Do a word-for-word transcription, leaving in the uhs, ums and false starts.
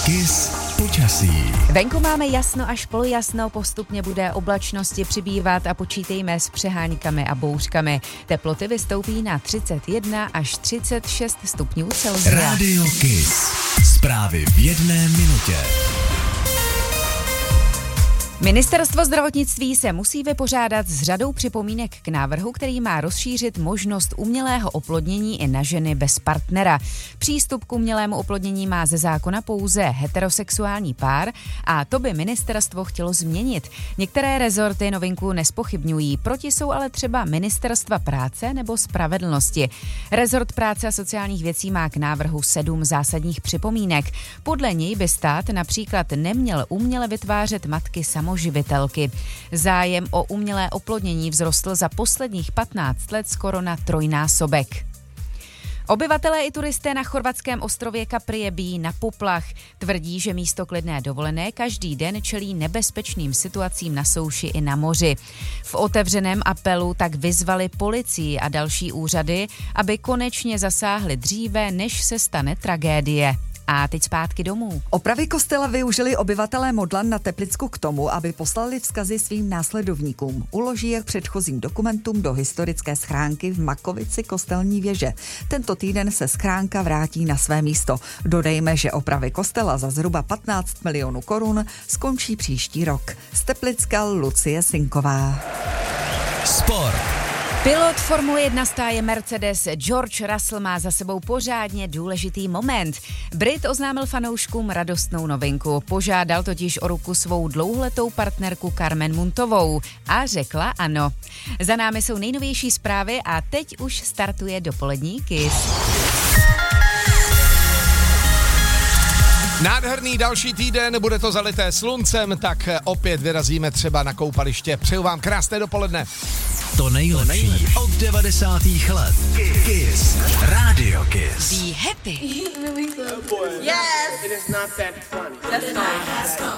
Kiss počasí. Venku máme jasno až polojasno, postupně bude oblačnosti přibývat a počítejme s přeháňkami a bouřkami. Teploty vystoupí na třicet jedna až třicet šest stupňů Celsia. Radio Kiss. Zprávy v jedné minutě. Ministerstvo zdravotnictví se musí vypořádat s řadou připomínek k návrhu, který má rozšířit možnost umělého oplodnění i na ženy bez partnera. Přístup k umělému oplodnění má ze zákona pouze heterosexuální pár a to by ministerstvo chtělo změnit. Některé rezorty novinku nespochybňují, proti jsou ale třeba Ministerstva práce nebo spravedlnosti. Rezort práce a sociálních věcí má k návrhu sedm zásadních připomínek. Podle něj by stát například neměl uměle vytvářet matky samoživitelky. živitelky. Zájem o umělé oplodnění vzrostl za posledních patnáct let skoro na trojnásobek. Obyvatelé i turisté na chorvatském ostrově Capri bijí na poplach. Tvrdí, že místo klidné dovolené každý den čelí nebezpečným situacím na souši i na moři. V otevřeném apelu tak vyzvali policii a další úřady, aby konečně zasáhli dříve, než se stane tragédie. A teď zpátky domů. Opravy kostela využili obyvatelé Modlan na Teplicku k tomu, aby poslali vzkazy svým následovníkům. Uloží je k předchozím dokumentům do historické schránky v Makovici kostelní věže. Tento týden se schránka vrátí na své místo. Dodejme, že opravy kostela za zhruba patnáct milionů korun skončí příští rok. Z Teplicka Lucie Sinková. Sport. Pilot Formule jedna stáje Mercedes George Russell má za sebou pořádně důležitý moment. Brit oznámil fanouškům radostnou novinku. Požádal totiž o ruku svou dlouholetou partnerku Carmen Muntovou a řekla ano. Za námi jsou nejnovější zprávy a teď už startuje dopolední Kiss. Nádherný další týden, bude to zalité sluncem, tak opět vyrazíme třeba na koupaliště. Přeju vám krásné dopoledne. To nejlepší od devadesátých let. Kiss. Radio Kiss. Be happy. Yes. It is not that funny. That's fine.